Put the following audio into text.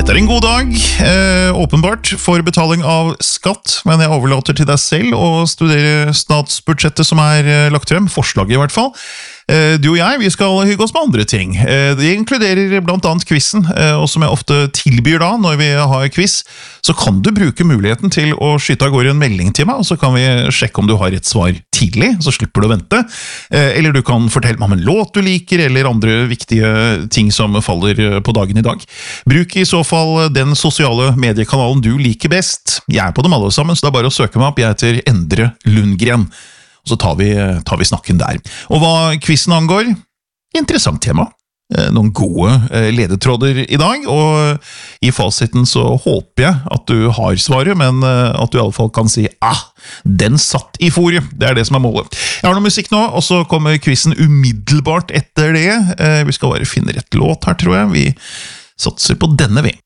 Dette en god dag, åpenbart for betaling av skatt, men jeg overlater til deg selv å studere statsbudsjettet som lagt frem, forslaget i hvert fall. Du og jeg, vi skal hygge oss med andre ting. Det inkluderer blant annet quizen, og som jeg ofte tilbyr da, når vi har quiz, så kan du bruke muligheten til å skyte av gårde en melding til meg, og så kan vi sjekke om du har et svar tidlig, så slipper du å vente. Eller du kan fortelle meg om en låt du liker, eller andre viktige ting som faller på dagen i dag. Bruk i så fall den sosiale mediekanalen du liker best. Jeg på dem alle sammen, så det bare å søke meg opp. Jeg heter Endre Lundgren. Og så tar vi snakken der. Og hva quizen angår, interessant tema. Noen gode ledetråder i dag, og i fasiten så håper jeg at du har svaret, men at du i alle fall kan si, den satt i fôret. Det det som målet. Jeg har noe musikk nå, og så kommer quizen umiddelbart etter det. Vi skal bare finne rett låt her, tror jeg. Vi satser på denne vi.